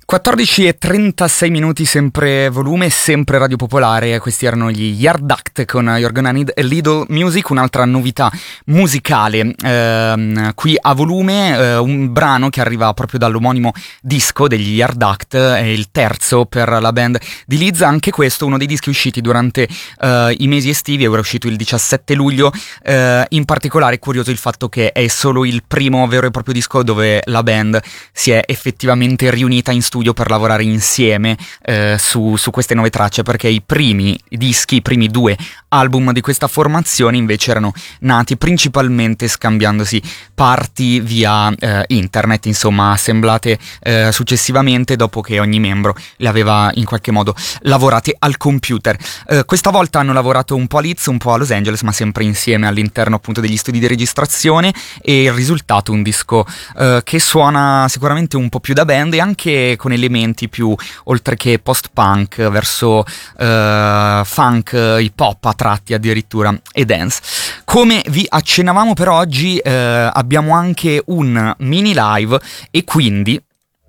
14:36 sempre volume, sempre Radio Popolare. Questi erano gli Yard Act con You're Gonna Need a Little Music, un'altra novità musicale qui a volume, un brano che arriva proprio dall'omonimo disco degli Yard Act, è il terzo per la band di Leeds, anche questo uno dei dischi usciti durante i mesi estivi, era uscito il 17 luglio, in particolare è curioso il fatto che è solo il primo vero e proprio disco dove la band si è effettivamente riunita in studio per lavorare insieme su queste nuove tracce, perché i primi dischi, i primi due album di questa formazione invece erano nati principalmente scambiandosi parti via internet, insomma assemblate successivamente dopo che ogni membro le aveva in qualche modo lavorate al computer. Questa volta hanno lavorato un po' a Leeds, un po' a Los Angeles, ma sempre insieme all'interno appunto degli studi di registrazione, e il risultato un disco che suona sicuramente un po' più da band e anche con elementi più, oltre che post-punk, verso funk, hip-hop a tratti addirittura e dance. Come vi accennavamo per oggi abbiamo anche un mini live e quindi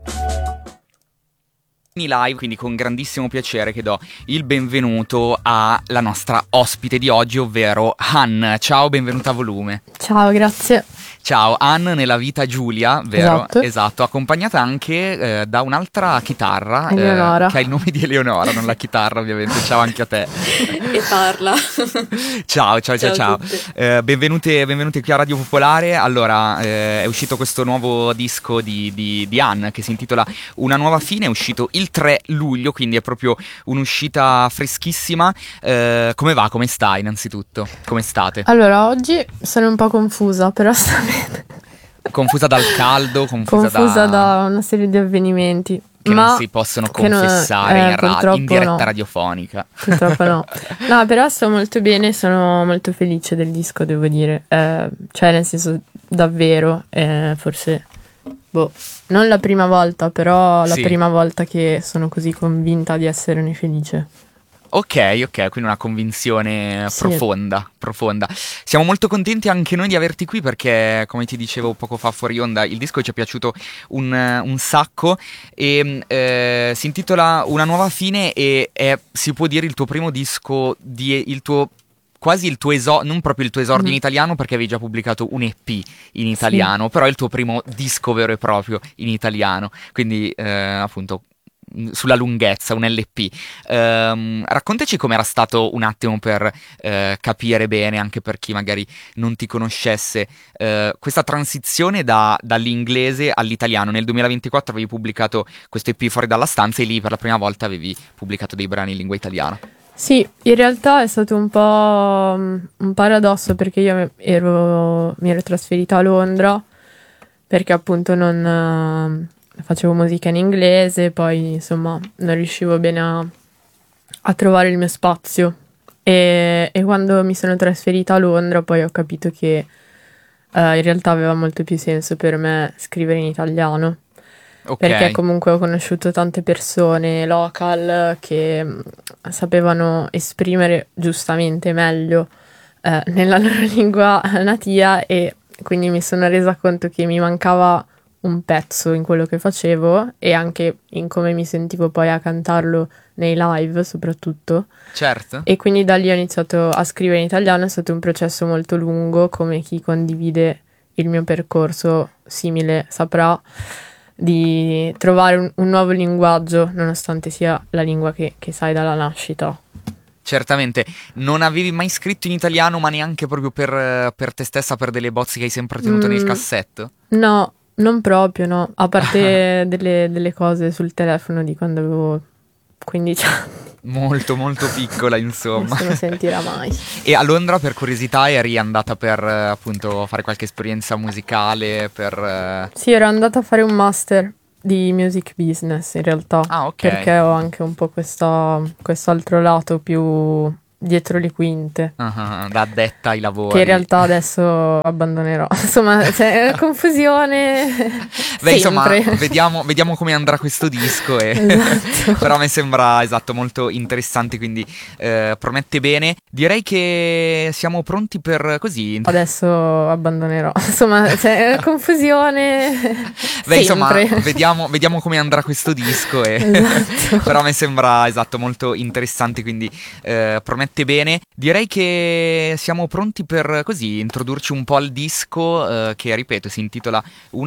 con grandissimo piacere che do il benvenuto alla nostra ospite di oggi, ovvero Ann. Ciao, benvenuta a Volume. Ciao, grazie. Ciao, Ann nella vita Giulia, vero? Esatto, accompagnata anche da un'altra chitarra, Eleonora, che ha il nome di Eleonora, non la chitarra ovviamente. Ciao anche a te. E parla. Ciao. Benvenute qui a Radio Popolare. Allora, è uscito questo nuovo disco di Ann che si intitola Una nuova fine, è uscito il 3 luglio, quindi è proprio un'uscita freschissima. Come va? Come stai innanzitutto? Come state? Allora, oggi sono un po' confusa, però sta bene. Confusa dal caldo, confusa da una serie di avvenimenti che non si possono confessare in diretta radiofonica. Purtroppo no. No, però sto molto bene, sono molto felice del disco, devo dire. Cioè, nel senso, davvero, forse, non la prima volta, però la prima volta che sono così convinta di esserne felice. Ok, quindi una convinzione profonda. Siamo molto contenti anche noi di averti qui perché, come ti dicevo poco fa fuori onda, il disco ci è piaciuto un sacco e si intitola Una nuova fine e è, si può dire, il tuo primo disco, quasi il tuo non proprio il tuo esordio in italiano, perché avevi già pubblicato un EP in italiano, però è il tuo primo disco vero e proprio in italiano, quindi appunto sulla lunghezza, un LP. Raccontaci com'era stato un attimo per capire bene, anche per chi magari non ti conoscesse, questa transizione dall'inglese all'italiano. Nel 2024 avevi pubblicato questo EP Fuori dalla stanza e lì per la prima volta avevi pubblicato dei brani in lingua italiana. Sì, in realtà è stato un po' un paradosso perché io mi ero trasferita a Londra perché appunto non facevo musica in inglese, poi insomma non riuscivo bene a trovare il mio spazio e quando mi sono trasferita a Londra poi ho capito che in realtà aveva molto più senso per me scrivere in italiano. Perché comunque ho conosciuto tante persone local che sapevano esprimere giustamente meglio nella loro lingua natia e quindi mi sono resa conto che mi mancava un pezzo in quello che facevo e anche in come mi sentivo poi a cantarlo nei live soprattutto. Certo. E quindi da lì ho iniziato a scrivere in italiano, è stato un processo molto lungo, come chi condivide il mio percorso simile saprà, di trovare un nuovo linguaggio nonostante sia la lingua che sai dalla nascita. Certamente, non avevi mai scritto in italiano, ma neanche proprio per te stessa, per delle bozze che hai sempre tenuto nel cassetto? No, non proprio, no. A parte delle cose sul telefono di quando avevo 15 anni. Molto, molto piccola, insomma. Nessuno sentirà mai. E a Londra, per curiosità, eri andata per appunto fare qualche esperienza musicale? Sì, ero andata a fare un master di music business in realtà. Ah, ok. Perché ho anche un po' questo altro lato più dietro le quinte. Da addetta ai lavori. Che in realtà adesso abbandonerò. Insomma, c'è confusione. Beh, insomma, sempre. vediamo come andrà questo disco. Esatto. Però mi sembra, esatto, molto interessante, quindi promette bene. Direi che siamo pronti per così. Adesso abbandonerò. Insomma, c'è confusione. Beh, insomma, sempre. vediamo come andrà questo disco. Esatto. Però mi sembra, esatto, molto interessante, quindi promette bene. Direi che siamo pronti per così introdurci un po' al disco, che ripeto si intitola